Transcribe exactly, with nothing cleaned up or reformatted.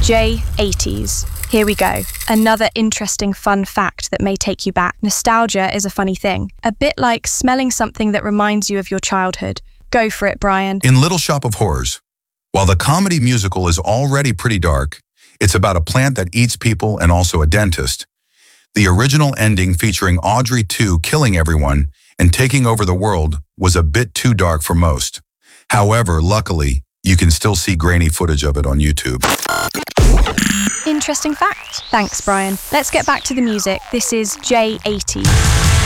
J eighties. Here we go. Another interesting fun fact that may take you back. Nostalgia is a funny thing. A bit like smelling something that reminds you of your childhood. Go for it, Brian. In Little Shop of Horrors, while the comedy musical is already pretty dark, it's about a plant that eats people and also a dentist. The original ending featuring Audrey two killing everyone and taking over the world was a bit too dark for most. However, luckily, you can still see grainy footage of it on YouTube. Interesting fact. Thanks, Brian. Let's get back to the music. This is J eighty.